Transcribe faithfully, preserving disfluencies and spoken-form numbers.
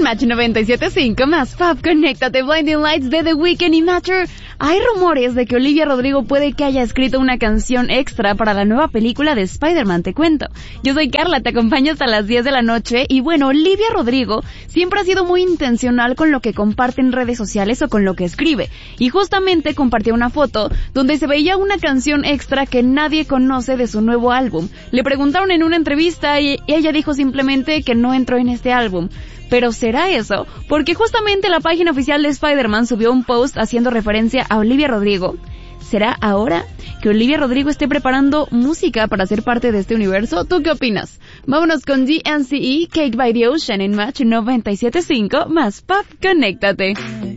Match noventa y siete punto cinco más Pop, conéctate. Blinding Lights de The Weeknd y Matter. Hay rumores de que Olivia Rodrigo puede que haya escrito una canción extra para la nueva película de Spider-Man, te cuento. Yo soy Carla, te acompaño hasta las diez de la noche y bueno, Olivia Rodrigo siempre ha sido muy intencional con lo que comparte en redes sociales o con lo que escribe. Y justamente compartió una foto donde se veía una canción extra que nadie conoce de su nuevo álbum. Le preguntaron en una entrevista y ella dijo simplemente que no entró en este álbum. ¿Pero será eso? Porque justamente la página oficial de Spider-Man subió un post haciendo referencia a Olivia Rodrigo. ¿Será ahora que Olivia Rodrigo esté preparando música para ser parte de este universo? ¿Tú qué opinas? Vámonos con D N C E, Cake by the Ocean en Match noventa y siete punto cinco más Pop, conéctate.